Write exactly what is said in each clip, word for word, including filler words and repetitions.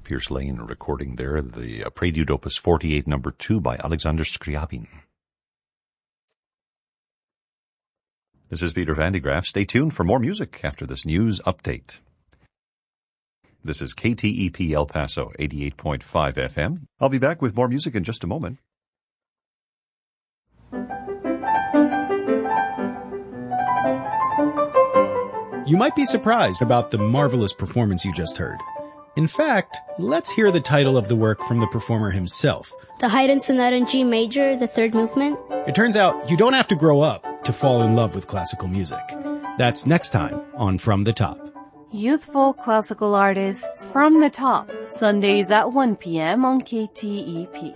Pierce Lane recording there, the uh, Prelude Opus forty-eight, number two by Alexander Scriabin. This is Peter Van de Graaff. Stay tuned for more music after this news update. This is K T E P El Paso, eighty-eight point five F M. I'll be back with more music in just a moment. You might be surprised about the marvelous performance you just heard. In fact, let's hear the title of the work from the performer himself. The Haydn Sonata in G Major, the third movement. It turns out you don't have to grow up to fall in love with classical music. That's next time on From the Top. Youthful classical artists from the top, Sundays at one p.m. on K T E P.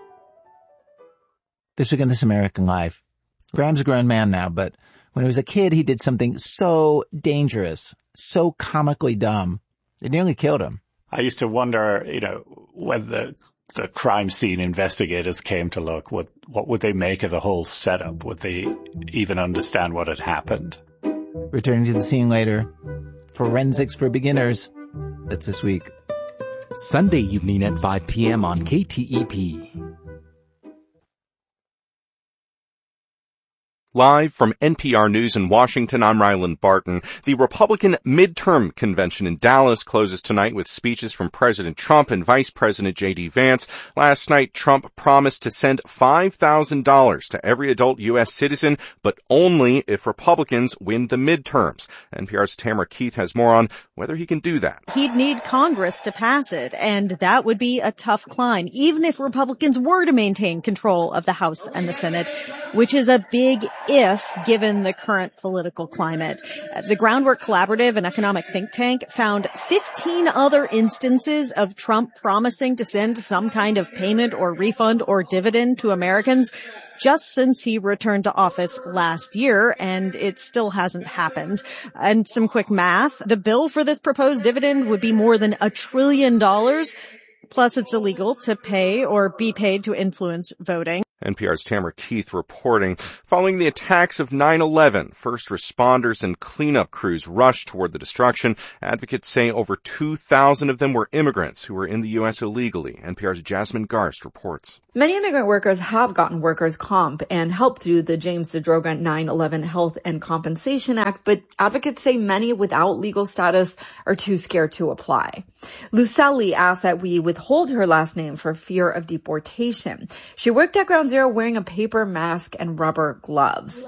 This week on This American Life. Graham's a grown man now, but when he was a kid, he did something so dangerous, so comically dumb, it nearly killed him. I used to wonder, you know, when the the crime scene investigators came to look, what what would they make of the whole setup? Would they even understand what had happened? Returning to the scene later. Forensics for Beginners. That's this week. Sunday evening at five p.m. on K T E P. Live from N P R News in Washington, I'm Ryland Barton. The Republican midterm convention in Dallas closes tonight with speeches from President Trump and Vice President J D. Vance. Last night, Trump promised to send five thousand dollars to every adult U S citizen, but only if Republicans win the midterms. N P R's Tamara Keith has more on whether he can do that. He'd need Congress to pass it, and that would be a tough climb, even if Republicans were to maintain control of the House and the Senate, which is a big if, given the current political climate. The Groundwork Collaborative, an economic think tank, found fifteen other instances of Trump promising to send some kind of payment or refund or dividend to Americans just since he returned to office last year, and it still hasn't happened. And some quick math, the bill for this proposed dividend would be more than a trillion dollars. Plus, it's illegal to pay or be paid to influence voting. N P R's Tamara Keith reporting. Following the attacks of nine eleven, first responders and cleanup crews rushed toward the destruction. Advocates say over two thousand of them were immigrants who were in the U S illegally. N P R's Jasmine Garst reports. Many immigrant workers have gotten workers' comp and help through the James DeDroga nine eleven Health and Compensation Act, but advocates say many without legal status are too scared to apply. Lucelli asked that we withhold her last name for fear of deportation. She worked at Ground Zero wearing a paper mask and rubber gloves.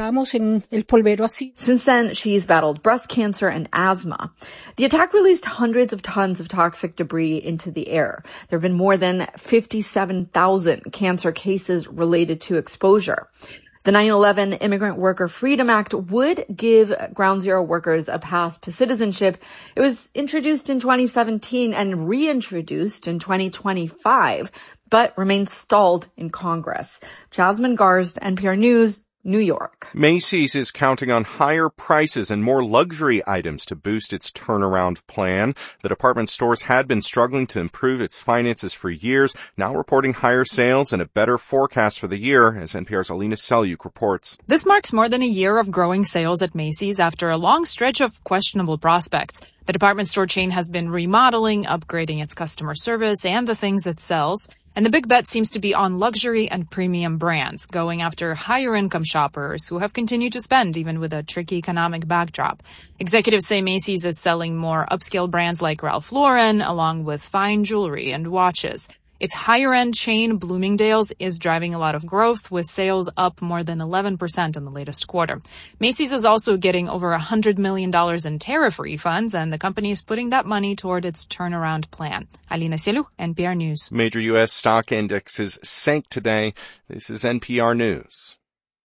Since then, she's battled breast cancer and asthma. The attack released hundreds of tons of toxic debris into the air. There have been more than fifty-seven thousand cancer cases related to exposure. The nine eleven Immigrant Worker Freedom Act would give Ground Zero workers a path to citizenship. It was introduced in twenty seventeen and reintroduced in twenty twenty-five, but remains stalled in Congress. Jasmine Garst, N P R News, New York. Macy's is counting on higher prices and more luxury items to boost its turnaround plan. The department stores had been struggling to improve its finances for years, now reporting higher sales and a better forecast for the year, as N P R's Alina Selyuk reports. This marks more than a year of growing sales at Macy's after a long stretch of questionable prospects. The department store chain has been remodeling, upgrading its customer service and the things it sells. And the big bet seems to be on luxury and premium brands, going after higher income shoppers who have continued to spend even with a tricky economic backdrop. Executives say Macy's is selling more upscale brands like Ralph Lauren, along with fine jewelry and watches. Its higher-end chain, Bloomingdale's, is driving a lot of growth, with sales up more than eleven percent in the latest quarter. Macy's is also getting over one hundred million dollars in tariff refunds, and the company is putting that money toward its turnaround plan. Alina Selyuk, N P R News. Major U S stock indexes sank today. This is N P R News.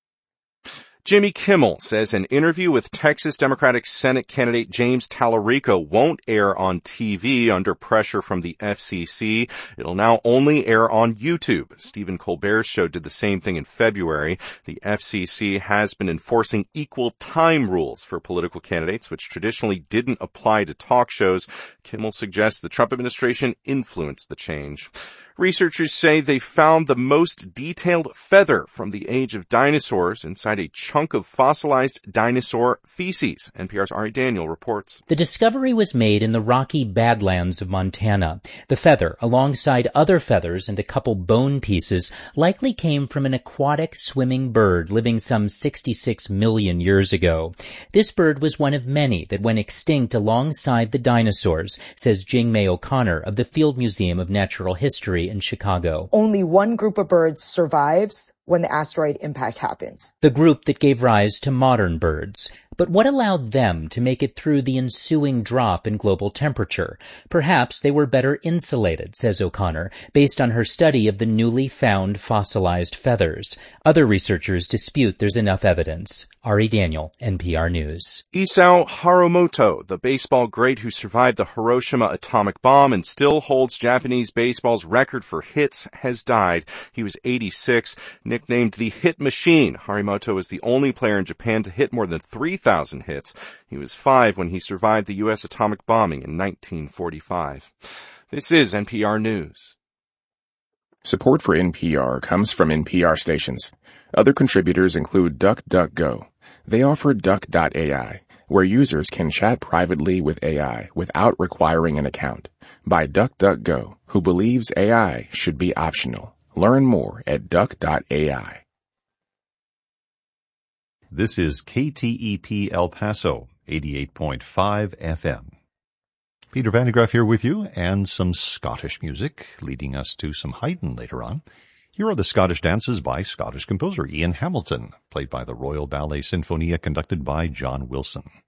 Jimmy Kimmel says an interview with Texas Democratic Senate candidate James Tallarico won't air on T V under pressure from the F C C. It'll now only air on YouTube. Stephen Colbert's show did the same thing in February. The F C C has been enforcing equal time rules for political candidates, which traditionally didn't apply to talk shows. Kimmel suggests the Trump administration influenced the change. Researchers say they found the most detailed feather from the age of dinosaurs inside a chunk chunk of fossilized dinosaur feces. N P R's Ari Daniel reports. The discovery was made in the rocky Badlands of Montana. The feather, alongside other feathers and a couple bone pieces, likely came from an aquatic swimming bird living some sixty-six million years ago. This bird was one of many that went extinct alongside the dinosaurs, says Jing-May O'Connor of the Field Museum of Natural History in Chicago. Only one group of birds survives when the asteroid impact happens. The group that gave rise to modern birds. But what allowed them to make it through the ensuing drop in global temperature? Perhaps they were better insulated, says O'Connor, based on her study of the newly found fossilized feathers. Other researchers dispute there's enough evidence. Ari Daniel, N P R News. Isao Haramoto, the baseball great who survived the Hiroshima atomic bomb and still holds Japanese baseball's record for hits, has died. He was eighty-six, nicknamed the Hit Machine. Haramoto is the only player in Japan to hit more than three thousand hits. He was five when he survived the U S atomic bombing in nineteen forty-five. This is N P R News. Support for N P R comes from N P R stations. Other contributors include DuckDuckGo. They offer Duck dot A I, where users can chat privately with A I without requiring an account. By DuckDuckGo, who believes A I should be optional. Learn more at Duck dot A I. This is K T E P El Paso, eighty-eight point five F M. Peter Van de Graaff here with you, and some Scottish music, leading us to some Haydn later on. Here are the Scottish dances by Scottish composer Ian Hamilton, played by the Royal Ballet Sinfonia, conducted by John Wilson.